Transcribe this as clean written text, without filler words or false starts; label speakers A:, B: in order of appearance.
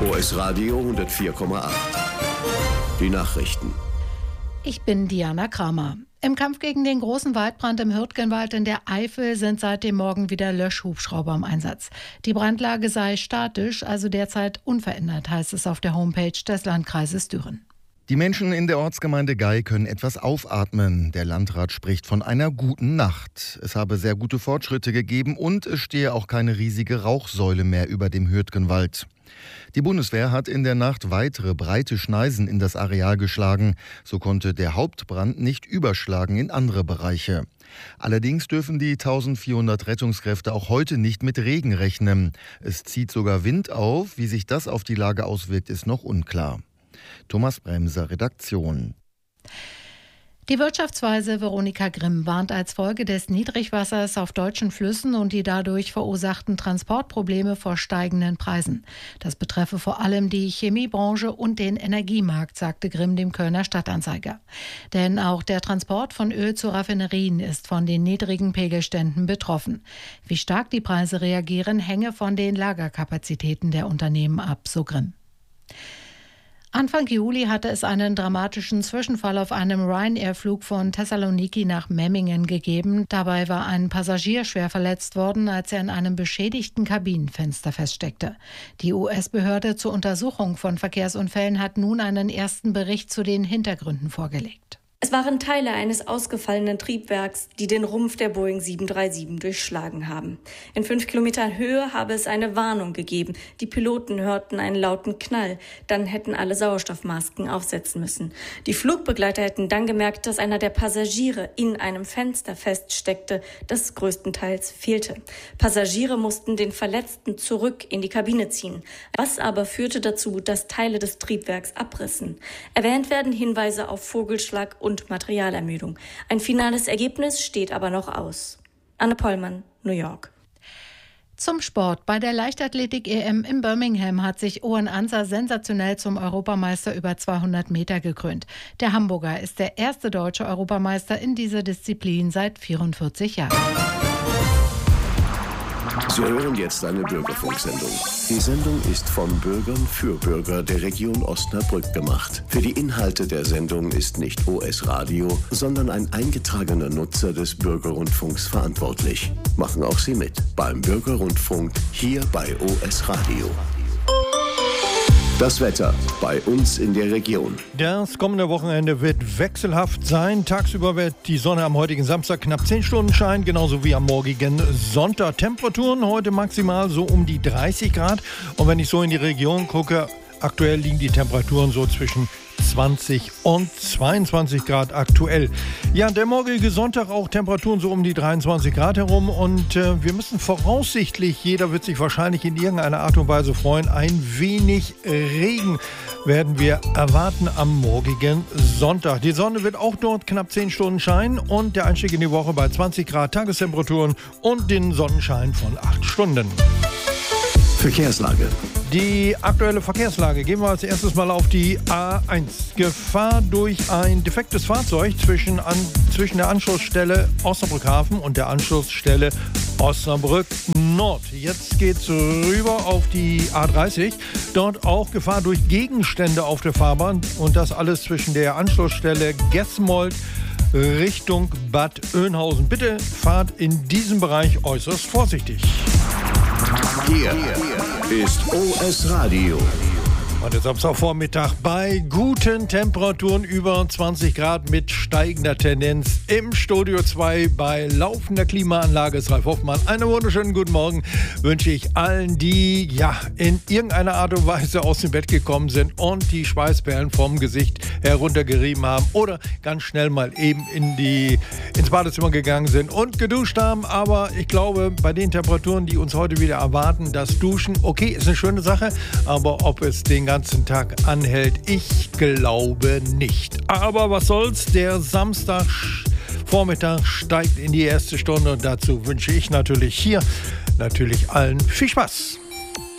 A: OS Radio 104,8. Die Nachrichten.
B: Ich bin Diana Kramer. Im Kampf gegen den großen Waldbrand im Hürtgenwald in der Eifel sind seit dem Morgen wieder Löschhubschrauber im Einsatz. Die Brandlage sei statisch, also derzeit unverändert, heißt es auf der Homepage des Landkreises Düren.
C: Die Menschen in der Ortsgemeinde Gei können etwas aufatmen. Der Landrat spricht von einer guten Nacht. Es habe sehr gute Fortschritte gegeben und es stehe auch keine riesige Rauchsäule mehr über dem Hürtgenwald. Die Bundeswehr hat in der Nacht weitere breite Schneisen in das Areal geschlagen. So konnte der Hauptbrand nicht überschlagen in andere Bereiche. Allerdings dürfen die 1400 Rettungskräfte auch heute nicht mit Regen rechnen. Es zieht sogar Wind auf. Wie sich das auf die Lage auswirkt, ist noch unklar. Thomas Bremser, Redaktion.
B: Die Wirtschaftsweise Veronika Grimm warnt als Folge des Niedrigwassers auf deutschen Flüssen und die dadurch verursachten Transportprobleme vor steigenden Preisen. Das betreffe vor allem die Chemiebranche und den Energiemarkt, sagte Grimm dem Kölner Stadtanzeiger. Denn auch der Transport von Öl zu Raffinerien ist von den niedrigen Pegelständen betroffen. Wie stark die Preise reagieren, hänge von den Lagerkapazitäten der Unternehmen ab, so Grimm. Anfang Juli hatte es einen dramatischen Zwischenfall auf einem Ryanair-Flug von Thessaloniki nach Memmingen gegeben. Dabei war ein Passagier schwer verletzt worden, als er in einem beschädigten Kabinenfenster feststeckte. Die US-Behörde zur Untersuchung von Verkehrsunfällen hat nun einen ersten Bericht zu den Hintergründen vorgelegt.
D: Es waren Teile eines ausgefallenen Triebwerks, die den Rumpf der Boeing 737 durchschlagen haben. In 5 Kilometern Höhe habe es eine Warnung gegeben. Die Piloten hörten einen lauten Knall. Dann hätten alle Sauerstoffmasken aufsetzen müssen. Die Flugbegleiter hätten dann gemerkt, dass einer der Passagiere in einem Fenster feststeckte, das größtenteils fehlte. Passagiere mussten den Verletzten zurück in die Kabine ziehen. Was aber führte dazu, dass Teile des Triebwerks abrissen. Erwähnt werden Hinweise auf Vogelschlag und Materialermüdung. Ein finales Ergebnis steht aber noch aus. Anne Pollmann, New York.
B: Zum Sport. Bei der Leichtathletik-EM in Birmingham hat sich Owen Anser sensationell zum Europameister über 200 Meter gekrönt. Der Hamburger ist der erste deutsche Europameister in dieser Disziplin seit 44 Jahren.
A: Sie hören jetzt eine Bürgerfunksendung. Die Sendung ist von Bürgern für Bürger der Region Osnabrück gemacht. Für die Inhalte der Sendung ist nicht OS Radio, sondern ein eingetragener Nutzer des Bürgerrundfunks verantwortlich. Machen auch Sie mit beim Bürgerrundfunk hier bei OS Radio. Das Wetter bei uns in der Region.
E: Das kommende Wochenende wird wechselhaft sein. Tagsüber wird die Sonne am heutigen Samstag knapp 10 Stunden scheinen, genauso wie am morgigen Sonntag. Temperaturen heute maximal so um die 30 Grad. Und wenn ich so in die Region gucke, aktuell liegen die Temperaturen so zwischen 20 und 22 Grad aktuell. Ja, der morgige Sonntag auch Temperaturen so um die 23 Grad herum und wir müssen voraussichtlich, jeder wird sich wahrscheinlich in irgendeiner Art und Weise freuen, ein wenig Regen werden wir erwarten am morgigen Sonntag. Die Sonne wird auch dort knapp 10 Stunden scheinen und der Einstieg in die Woche bei 20 Grad Tagestemperaturen und den Sonnenschein von 8 Stunden.
A: Verkehrslage.
E: Die aktuelle Verkehrslage gehen wir als erstes mal auf die A1. Gefahr durch ein defektes Fahrzeug zwischen der Anschlussstelle Osnabrück Hafen und der Anschlussstelle Osnabrück Nord. Jetzt geht's rüber auf die A30. Dort auch Gefahr durch Gegenstände auf der Fahrbahn und das alles zwischen der Anschlussstelle Gesmold Richtung Bad Oeynhausen. Bitte fahrt in diesem Bereich äußerst vorsichtig.
A: Hier ist OS Radio.
E: Und jetzt am Vormittag bei guten Temperaturen über 20 Grad mit steigender Tendenz im Studio 2 bei laufender Klimaanlage ist Ralf Hoffmann. Einen wunderschönen guten Morgen wünsche ich allen, die in irgendeiner Art und Weise aus dem Bett gekommen sind und die Schweißperlen vom Gesicht heruntergerieben haben oder ganz schnell mal eben ins Badezimmer gegangen sind und geduscht haben. Aber ich glaube, bei den Temperaturen, die uns heute wieder erwarten, das Duschen, okay, ist eine schöne Sache, aber ob es den ganzen Tag anhält, ich glaube nicht. Aber was soll's, der Samstagvormittag steigt in die erste Stunde und dazu wünsche ich natürlich allen viel Spaß.